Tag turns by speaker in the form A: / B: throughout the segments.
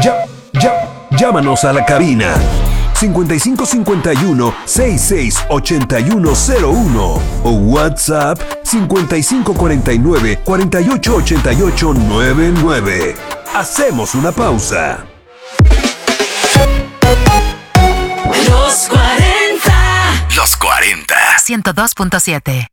A: Llámanos a la cabina 5551-668101 o WhatsApp 5549-488899. Hacemos una pausa.
B: Los 40.
C: Los 40.
D: 102.7.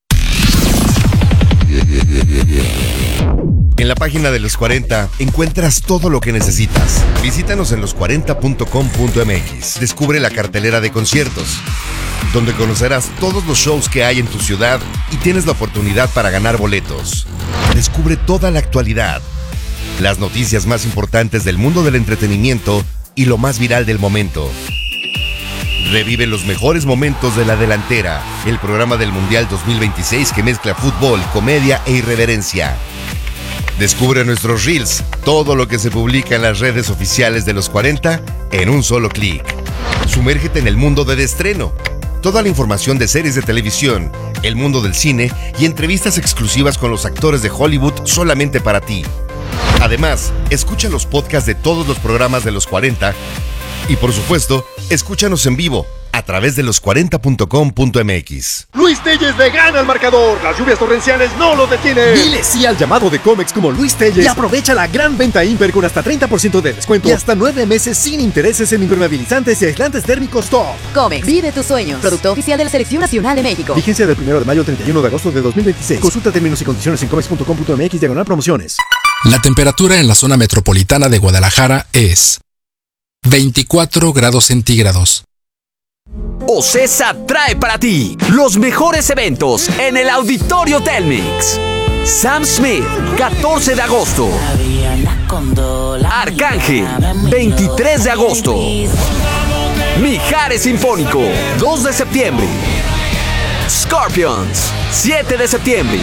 E: En la página de Los 40 encuentras todo lo que necesitas. Visítanos en los40.com.mx. Descubre la cartelera de conciertos, donde conocerás todos los shows que hay en tu ciudad y tienes la oportunidad para ganar boletos. Descubre toda la actualidad, las noticias más importantes del mundo del entretenimiento y lo más viral del momento. Revive los mejores momentos de La Delantera, el programa del Mundial 2026 que mezcla fútbol, comedia e irreverencia. Descubre nuestros Reels, todo lo que se publica en las redes oficiales de Los 40 en un solo clic. Sumérgete en el mundo del estreno. Toda la información de series de televisión, el mundo del cine y entrevistas exclusivas con los actores de Hollywood solamente para ti. Además, escucha los podcasts de todos los programas de Los 40 y, por supuesto, escúchanos en vivo a través de los40.com.mx.
F: Luis Telles le gana al marcador. Las lluvias torrenciales no lo detienen. Dile sí al llamado de Comex como Luis Telles y aprovecha la gran venta Imper con hasta 30% de descuento y hasta 9 meses sin intereses en impermeabilizantes y aislantes térmicos top.
G: Comex, vive tus sueños. Producto oficial de la Selección Nacional de México.
F: Vigencia del 1 de mayo al 31 de agosto de 2026. Consulta términos y condiciones en comex.com.mx/promociones.
H: La temperatura en la zona metropolitana de Guadalajara es 24 grados centígrados.
I: OCESA trae para ti los mejores eventos en el Auditorio Telmex. Sam Smith, 14 de agosto. Arcángel, 23 de agosto. Mijares Sinfónico, 2 de septiembre. Scorpions, 7 de septiembre.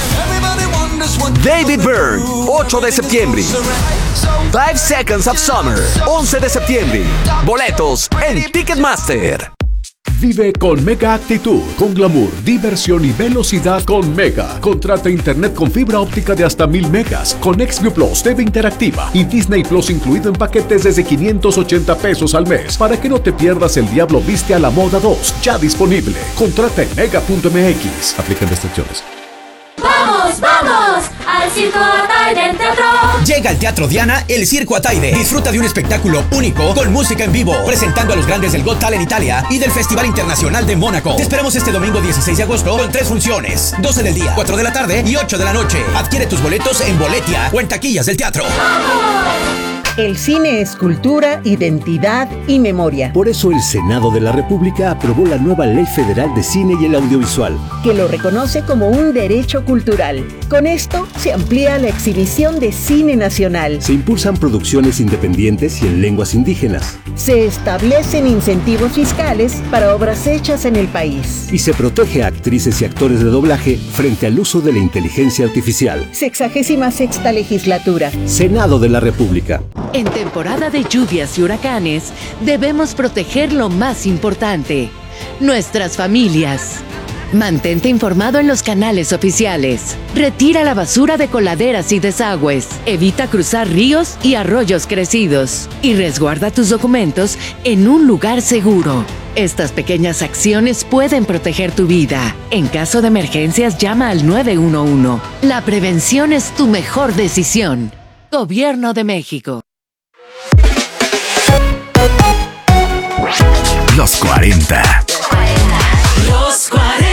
I: David Byrne, 8 de septiembre. 5 Seconds of Summer, 11 de septiembre. Boletos en Ticketmaster.
J: Vive con Mega Actitud, con glamour, diversión y velocidad con Mega. Contrata internet con fibra óptica de hasta 1000 megas, con XView Plus, TV interactiva y Disney Plus incluido en paquetes desde 580 pesos al mes, para que no te pierdas El Diablo Viste a la Moda 2, ya disponible. Contrata en mega.mx. Aplican restricciones.
B: ¡Vamos, vamos! ¡Al Circo Ataide en Teatro!
K: Llega al Teatro Diana el Circo Ataide. Disfruta de un espectáculo único con música en vivo, presentando a los grandes del Got Talent Italia y del Festival Internacional de Mónaco. Te esperamos este domingo 16 de agosto con 3 funciones: 12 del día, 4 de la tarde y 8 de la noche. Adquiere tus boletos en Boletia o en taquillas del teatro.
B: ¡Vamos!
L: El cine es cultura, identidad y memoria.
M: Por eso el Senado de la República aprobó la nueva Ley Federal de Cine y el Audiovisual,
L: que lo reconoce como un derecho cultural. Con esto se amplía la exhibición de cine nacional.
M: Se impulsan producciones independientes y en lenguas indígenas.
L: Se establecen incentivos fiscales para obras hechas en el país.
M: Y se protege a actrices y actores de doblaje frente al uso de la inteligencia artificial.
L: 66ª legislatura.
M: Senado de la República.
D: En temporada de lluvias y huracanes, debemos proteger lo más importante: nuestras familias. Mantente informado en los canales oficiales. Retira la basura de coladeras y desagües. Evita cruzar ríos y arroyos crecidos. Y resguarda tus documentos en un lugar seguro. Estas pequeñas acciones pueden proteger tu vida. En caso de emergencias, llama al 911. La prevención es tu mejor decisión. Gobierno de México.
C: Los 40.
B: Los 40.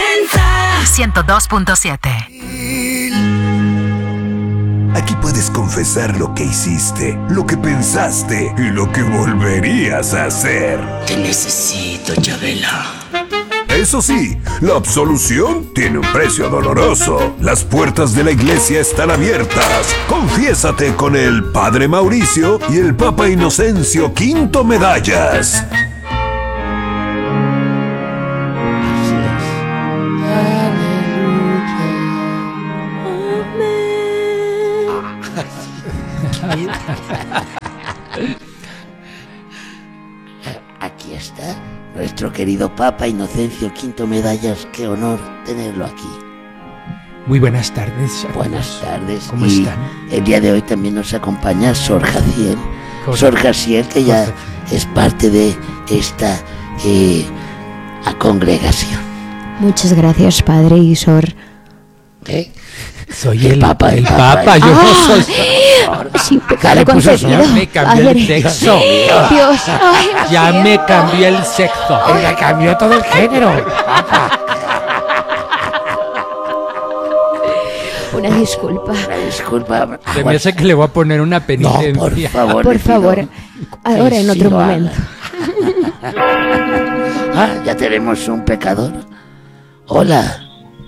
D: 102.7.
A: Aquí puedes confesar lo que hiciste, lo que pensaste y lo que volverías a hacer.
N: Te necesito, Chabela.
A: Eso sí, la absolución tiene un precio doloroso. Las puertas de la iglesia están abiertas. Confiésate con el Padre Mauricio y el Papa Inocencio V Medallas.
N: Aquí está nuestro querido Papa Inocencio V Medallas. Qué honor tenerlo aquí.
O: Muy buenas tardes.
N: Buenas tardes.
O: ¿Cómo están?
N: El día de hoy también nos acompaña Sor Jaciel, Sor Jaciel, que ya es parte de esta congregación.
P: Muchas gracias, padre y Sor.
N: ¿Qué?
O: Soy el
N: Papa.
O: yo no soy.
P: Sin pecado concebido.
O: Ya me cambió el sexo.
P: Dios.
O: Ya me cambió el sexo.
N: Me cambió todo el género. Papa.
P: Una disculpa.
O: Se me hace que le voy a poner una penitencia.
N: No,
P: por favor. Ahora en otro momento.
N: Ya tenemos un pecador. Hola.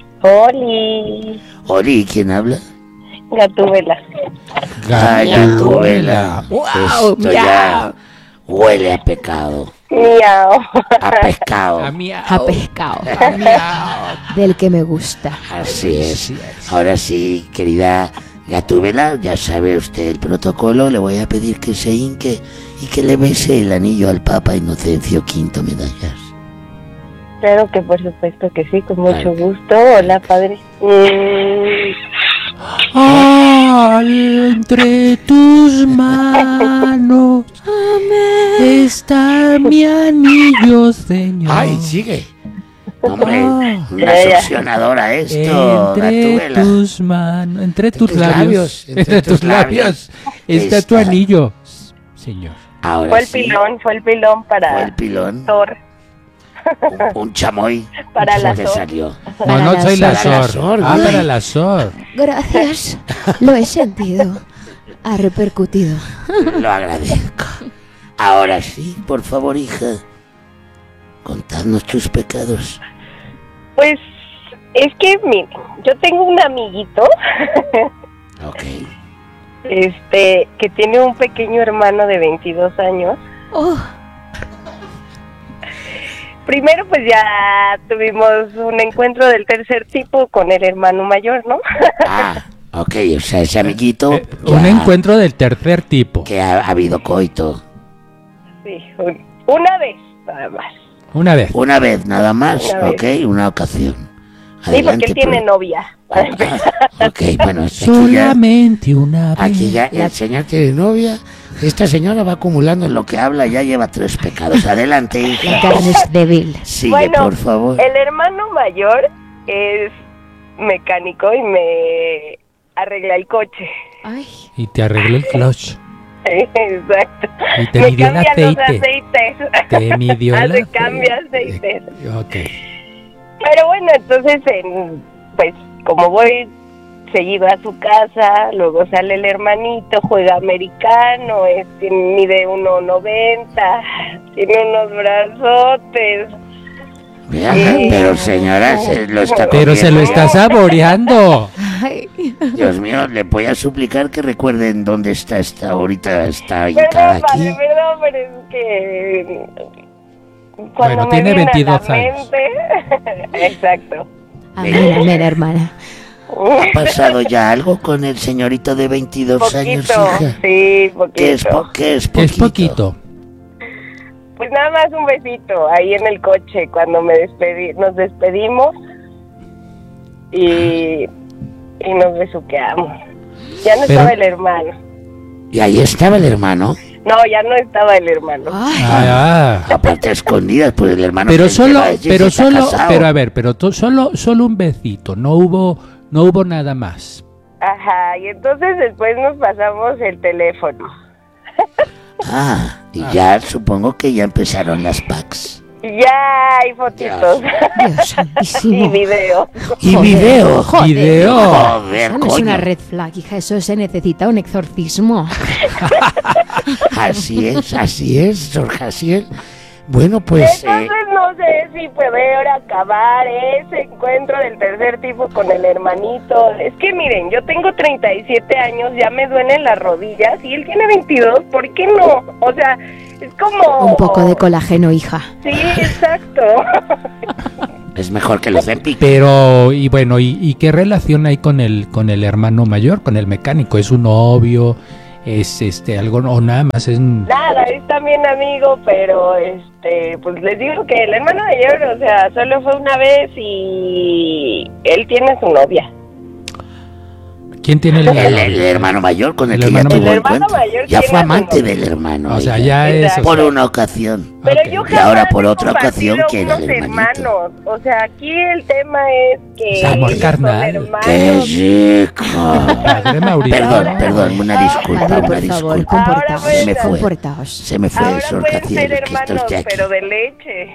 N: Oli, ¿quién habla?
Q: Gatúbela.
N: Gatúbela.
P: Wow,
N: Esto ya huele a pecado.
Q: Miau.
N: A pescado.
P: A pescado. Del que me gusta.
N: Así es. Ahora sí, querida Gatúbela, ya sabe usted el protocolo. Le voy a pedir que se hinque y que le bese el anillo al Papa Inocencio V Medallas.
Q: Claro que por supuesto que sí, con mucho gusto. Hola, padre.
O: Entre tus manos está mi anillo, Señor.
N: Ay, sigue. Hombre, una succionadora esto, Gatúbela.
O: Tus manos, entre tus labios está tu anillo, Señor.
N: Ahora
Q: fue el pilón para Thor.
N: Un chamoy.
Q: Para la
N: Sor.
Q: salió.
O: No soy la Sor. Para la Sor.
P: Gracias. Lo he sentido. Ha repercutido.
N: Lo agradezco. Ahora sí, por favor, hija. Contadnos tus pecados.
Q: Pues es que, miren, yo tengo un amiguito.
N: Ok.
Q: Que tiene un pequeño hermano de 22 años. Primero, pues ya tuvimos un encuentro del tercer tipo con el hermano mayor, ¿no?
N: Ok, o sea, ese amiguito...
O: un encuentro del tercer tipo.
N: Que ha habido coito.
Q: Sí, una vez, nada más.
O: Una vez
N: nada más, una ocasión.
Q: Adelante, sí, porque él tiene novia.
N: Ok, bueno,
O: solamente una vez.
N: Aquí ya el señor tiene novia. Esta señora va acumulando en lo que habla, ya lleva 3 pecados. Adelante, hija.
P: La carne es débil.
N: Sigue, por favor.
Q: El hermano mayor es mecánico y me arregla el coche.
P: Ay.
O: Y te arregló el clutch.
Q: Exacto.
O: Y te midió el aceite.
Q: Los aceites.
O: Te midió el aceite.
Q: Cambia aceites.
O: Ok.
Q: Pero bueno, entonces, pues como voy seguido a su casa, luego sale el hermanito, juega americano, mide 1.90, tiene unos brazotes.
N: Pero señora, se lo está
O: Pero se lo está saboreando.
P: Ay.
N: Dios mío, le voy a suplicar que recuerden dónde está ahorita está hincada aquí.
Q: Perdón, pero es que
O: bueno, tiene 22 años.
Q: Exacto.
P: Amén, hermana.
N: ¿Ha pasado ya algo con el señorito de 22 años, hija?
Q: Sí, poquito.
N: ¿Qué es poquito?
O: Es poquito.
Q: Pues nada más un besito ahí en el coche cuando nos despedimos y nos besuqueamos. Ya no estaba el hermano.
N: ¿Y ahí estaba el hermano?
Q: No, ya no estaba el hermano.
N: Aparte a escondidas, pues el hermano.
O: Pero solo, solo un besito, no hubo nada más.
Q: Ajá, y entonces después nos pasamos el teléfono.
N: Y ya supongo que ya empezaron las packs.
Q: Ya hay fotitos.
P: Dios santísimo.
Q: Y video.
N: Y video.
P: Joder.
N: Joder,
P: no es una red flag, hija, eso se necesita un exorcismo.
N: Así es, Sor Jaciel. Bueno, pues...
Q: Entonces no sé si puede ahora acabar ese encuentro del tercer tipo con el hermanito. Es que miren, yo tengo 37 años, ya me duelen las rodillas y él tiene 22, ¿por qué no? O sea, es como...
P: Un poco de colágeno, hija.
Q: Sí, exacto.
N: Es mejor que los Zempic.
O: Pero, y bueno, ¿y qué relación hay con el hermano mayor, con el mecánico? ¿Es un novio? ¿Es algo o nada más?
Q: Nada, es también amigo, pero pues les digo que el hermano mayor, o sea, solo fue una vez y él tiene su novia.
O: ¿Quién tiene el hermano?
N: El hermano mayor con el que
O: hermano
N: ya tuvo
O: mayor.
N: encuentro. Ya fue amante del hermano.
O: O sea,
N: ella.
O: ya es...
N: Por una ocasión.
Q: Pero
O: Ok.
Q: yo
N: Y ahora
Q: jamás
N: por
Q: he
N: otra ocasión
Q: compartido
N: quiere el
Q: unos
N: hermanito.
Q: hermanos. O sea, aquí el tema es que
O: Es amor
Q: ellos
O: carnal.
Q: son hermanos.
N: ¡Qué rico!
O: Padre Mauricio.
N: Perdón, una disculpa,
P: Padre,
N: una
P: por favor,
N: disculpa.
P: comportaos.
N: Se me fue.
P: Comportaos.
N: Se me fue el
Q: Ahora
N: Sor
Q: pueden
N: Jaciel,
Q: ser
N: que
Q: hermanos,
N: estoy aquí.
Q: pero de leche.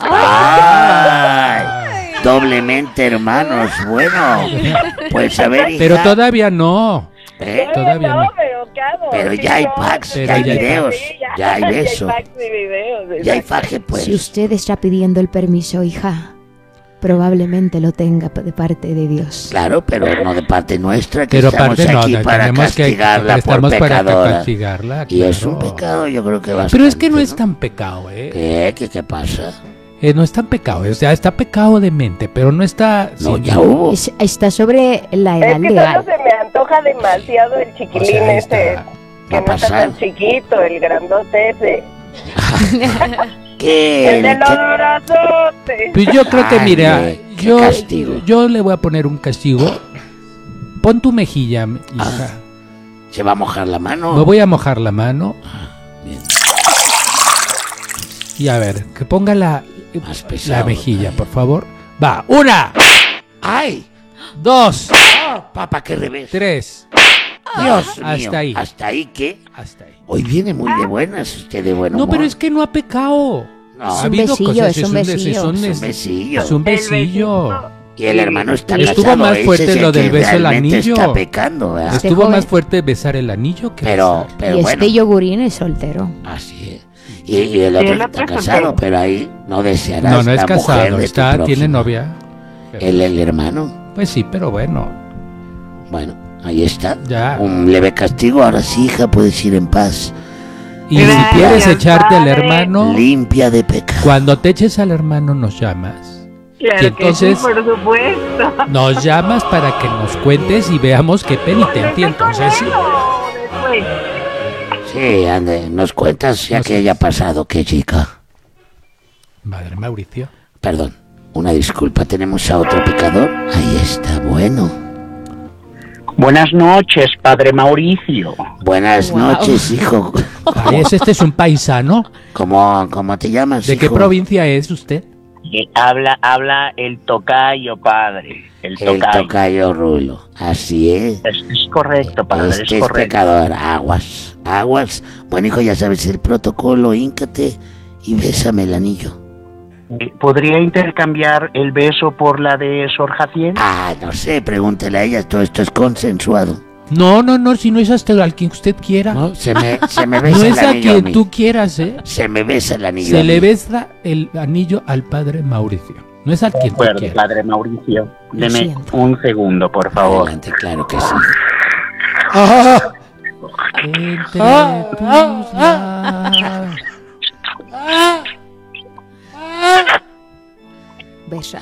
N: ¡Ay! Doblemente hermanos, bueno. Pues a ver, hija.
O: Pero todavía no. Todavía no.
N: Pero ya hay packs,
O: Pero
N: ya hay
O: ya hay
N: videos, ya hay besos,
Q: packs y videos,
N: ya hay faje, pues.
P: Si usted está pidiendo el permiso, hija, probablemente lo tenga de parte de Dios.
N: Claro, pero no de parte nuestra, que
O: Pero
N: estamos
O: parte no,
N: aquí para
O: tenemos que
N: castigarla por
O: estamos para
N: pecadora.
O: castigarla,
N: Y es
O: claro.
N: un pecado, yo creo que va a
O: Pero es que no es tan pecado, ¿eh?
N: ¿Qué pasa?
O: No es tan pecado, o sea, está pecado de mente, pero no está...
N: No,
O: sí,
N: ya hubo.
P: Está sobre la
Q: Es
P: edad
Q: que
P: legal.
Q: solo se me antoja demasiado el chiquilín
O: O sea,
Q: ese.
O: está-
Q: Que no está tan chiquito, el grandote ese.
N: ¿Qué?
Q: El de los brazotes.
O: Pues yo creo que, mira,
N: Ay, qué castigo.
O: yo le voy a poner un castigo. Pon tu mejilla, hija.
N: ¿Se va a mojar la mano?
O: Me voy a mojar la mano. Y a ver, que ponga la
N: pesado,
O: mejilla, por favor. Va, 1,
N: ¡Ay!
O: 2,
N: Papá, qué revés.
O: 3.
N: Dios mío.
O: Hasta ahí.
N: ¿Hasta ahí qué?
O: Hasta ahí.
N: Hoy viene muy de buenas usted, de buen
O: No,
N: humor.
O: pero es que no ha pecado.
N: No.
O: Ha
N: Es un
O: habido
P: besillo,
O: cosas,
P: es un besillo.
N: Es un besillo.
O: Es un besillo.
N: Y el hermano está
O: Estuvo
N: casado.
O: más
N: ese
O: fuerte
N: es el
O: lo del
N: que
O: beso del
N: realmente
O: anillo.
N: está pecando, ¿verdad?
P: Este
O: Estuvo
P: joven-
O: más fuerte besar el anillo que
N: Pero
P: Y
N: bueno,
P: este yogurín es soltero.
N: así es. Y el otro está casado, pero ahí no desearás
O: No, no es
N: la mujer
O: casado,
N: de tu
O: está, tiene
N: próximo.
O: novia.
N: El hermano.
O: Pues sí, pero bueno.
N: Bueno, ahí está.
O: Ya.
N: Un leve castigo. Ahora sí, hija, puedes ir en paz.
O: Y si quieres echarte al hermano,
N: Limpia de pecado.
O: cuando te eches al hermano nos llamas.
Q: Claro
O: Y entonces
Q: que sí, por supuesto.
O: nos llamas para que nos cuentes y veamos qué penitente. Entonces sí.
Q: Después.
N: Sí, ande, nos cuentas ya que haya pasado, qué chica.
O: Madre Mauricio.
N: Perdón, una disculpa, tenemos a otro pecador. Ahí está, bueno.
R: Buenas noches, padre Mauricio.
N: Buenas noches, hijo.
O: Ay, este es un paisano.
N: ¿Cómo te llamas,
O: ¿De qué
N: hijo?
O: provincia es usted?
R: Habla el tocayo, padre. El
N: El
R: tocayo.
N: tocayo Rulo. Así es.
R: Es correcto, padre,
N: Este
R: es
N: es
R: correcto.
N: pecador. Aguas. Bueno, hijo, ya sabes el protocolo. Híncate y bésame el anillo.
R: ¿Podría intercambiar el beso por la de Sor Jaciel?
N: Ah, no sé, pregúntele a ella. Todo esto es consensuado.
O: No, si no es hasta al quien usted quiera.
N: No, se me besa
O: No
N: el
O: es a
N: anillo a
O: quien
N: mí.
O: tú quieras, ¿eh?
N: Se me besa el anillo.
O: Se
N: a
O: le
N: mí.
O: besa el anillo al padre Mauricio. No es a quien tú
R: Acuerdo,
O: quieras.
R: padre Mauricio. Deme
P: siento.
R: un segundo, por favor.
N: Adelante, claro que sí.
O: Entre tus labios.
P: Besa.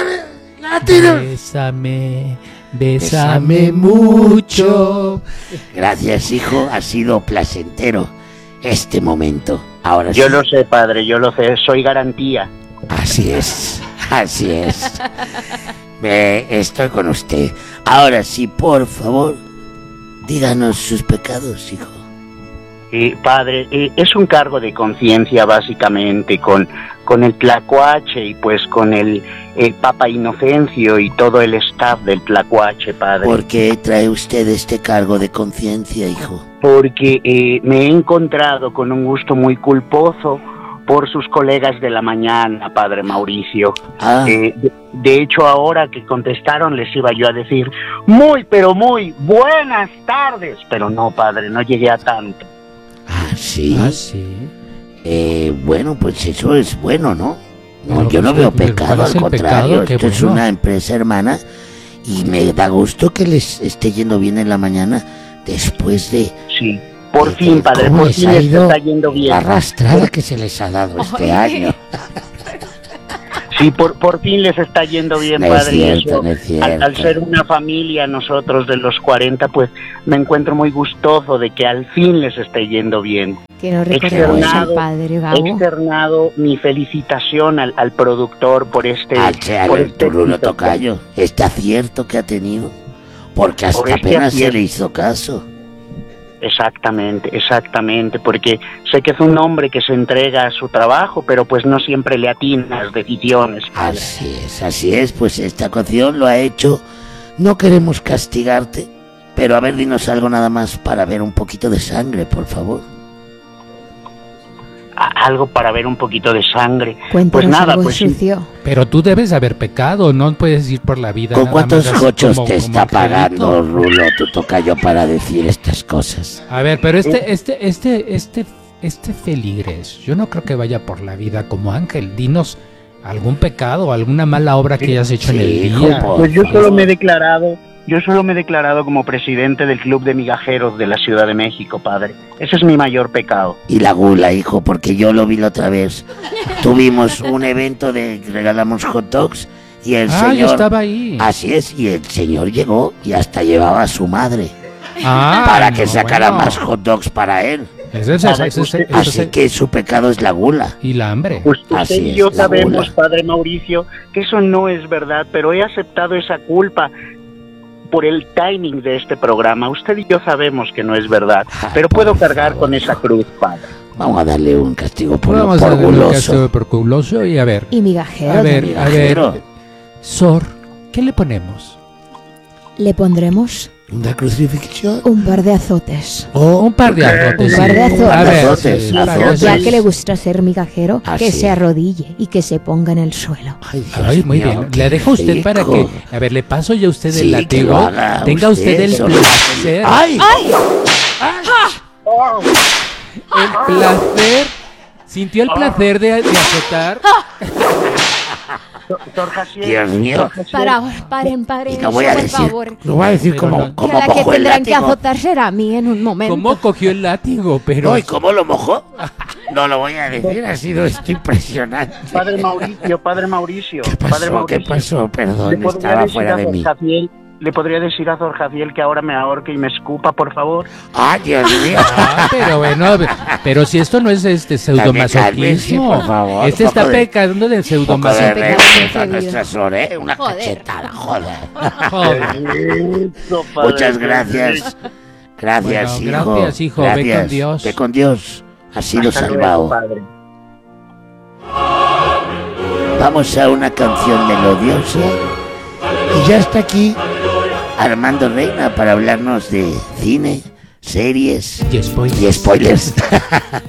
O: Bésame mucho.
N: Gracias, hijo. Ha sido placentero este momento. Ahora
R: Yo
N: sí.
R: lo sé, padre, yo lo sé. Soy garantía.
N: Así es. Así es. Estoy con usted. Ahora sí, por favor, díganos sus pecados, hijo.
R: Padre, es un cargo de conciencia básicamente con el Tlacuache y pues con el Papa Inocencio y todo el staff del Tlacuache, padre.
N: ¿Por qué trae usted este cargo de conciencia, hijo?
R: Porque me he encontrado con un gusto muy culposo por sus colegas de la mañana, padre Mauricio. De hecho, ahora que contestaron les iba yo a decir pero muy buenas tardes, pero no, padre, no llegué a tanto.
N: Sí.
O: sí.
N: Bueno, pues eso es bueno, ¿no? No,
O: Pero
N: yo no
O: pues,
N: veo
O: ¿cuál
N: pecado,
O: es
N: al
O: el
N: contrario.
O: pecado? Qué
N: Esto es
O: bueno.
N: una empresa hermana y me da gusto que les esté yendo bien en la mañana después de...
R: Sí, por fin, padre,
N: ¿cómo
R: por
N: les
R: fin
N: ha
R: les
N: ido
R: está yendo bien.
N: la arrastrada que se les ha dado este año.
R: Sí, por fin les está yendo bien,
N: No es
R: padre. y
N: cierto,
R: eso,
N: no es cierto.
R: al ser una familia, nosotros de los 40, pues me encuentro muy gustoso de que al fin les esté yendo bien.
P: Que no recordemos al padre Gabo.
R: He externado mi felicitación al productor por este...
N: Al
R: por este
N: Rulo
R: éxito.
N: Tocayo, este acierto que ha tenido Porque hasta apenas se le hizo caso.
R: Exactamente, porque sé que es un hombre que se entrega a su trabajo, pero pues no siempre le atina las decisiones.
N: Así es, pues esta ocasión lo ha hecho. No queremos castigarte, pero a ver, dinos algo nada más para ver un poquito de sangre, por favor.
R: Algo para ver un poquito de sangre.
P: Cuéntanos
R: pues nada,
P: algo
R: pues
P: sucio.
O: Pero tú debes haber pecado, no puedes ir por la vida.
N: ¿Con
O: nada
N: cuántos
O: más así
N: cochos
O: como
N: te está pagando, Rulo, tu tocayo, para decir estas cosas?
O: A ver, pero este feligres, yo no creo que vaya por la vida como ángel. Dinos algún pecado, alguna mala obra que hayas hecho en el día.
R: Pues yo solo me he declarado como presidente del Club de Migajeros de la Ciudad de México, padre. Ese es mi mayor pecado.
N: Y la gula, hijo, porque yo lo vi la otra vez. Tuvimos un evento de regalamos hot dogs y el señor...
O: yo estaba ahí.
N: Así es, y el señor llegó y hasta llevaba a su madre para que sacara más hot dogs para él. Así que su pecado es la gula.
O: Y la hambre.
R: Pues usted y yo sabemos, padre Mauricio, que eso no es verdad, pero he aceptado esa culpa por el timing de este programa. Usted y yo sabemos que no es verdad, pero puedo cargar con esa cruz, padre.
N: Vamos a darle un castigo por
O: Vamos a darle un castigo por guloso y a ver.
P: Y migajero.
O: A ver. Sor, ¿qué le ponemos?
P: Le pondremos
N: una crucifixión,
P: un par de azotes.
O: Un par de azotes.
P: Un par de azotes.
N: Azotes.
P: Ya que le gusta ser migajero, que
N: sí.
P: se arrodille y que se ponga en el suelo.
O: Ay, muy bien. Le dejo a usted
N: rico.
O: para que... A ver, le paso yo a usted el
N: Sí,
O: látigo.
N: que lo haga
O: Tenga usted el
N: solo.
O: placer.
N: ¡Ay!
O: El placer. ¿Sintió el placer de azotar?
N: Dios mío.
P: Paren.
N: Y no voy a
P: por
N: decir,
P: favor.
N: no voy a decir cómo
P: La que
N: mojó el
P: tendrán que
N: látigo.
P: azotar será a mí en un momento.
O: ¿Cómo cogió el látigo? Pero...
N: No, ¿y cómo lo mojó? No lo voy a decir, ha sido esto impresionante.
R: Padre Mauricio.
N: ¿Qué pasó? Perdón, estaba fuera de mí.
R: ¿Le podría decir a Sor Jaciel que ahora me ahorque y me escupa, por favor?
N: ¡Ay, Dios mío!
O: Pero bueno, pero si esto no es pseudomasoquismo.
N: Por favor,
O: este está pecando de pseudomasoquismo.
N: Nuestra Sor, una cachetada, joder. Muchas gracias. Gracias,
O: Bueno,
N: hijo.
O: gracias, hijo. Ve con Dios.
N: Ve con Dios. Has sido salvado. Vamos a una canción melodiosa. Y ya está aquí Armando Reina para hablarnos de cine, series
O: y spoilers.